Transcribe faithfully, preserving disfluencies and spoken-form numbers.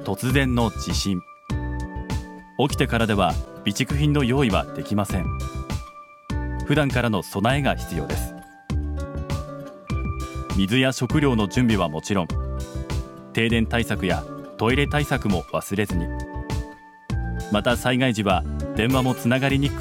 突然の地震。起きてからでは備蓄品の用意はできません。普段からの備えが必要です。水や食料の準備はもちろん、停電対策やトイレ対策も忘れずに。また災害時は電話もつながりにくく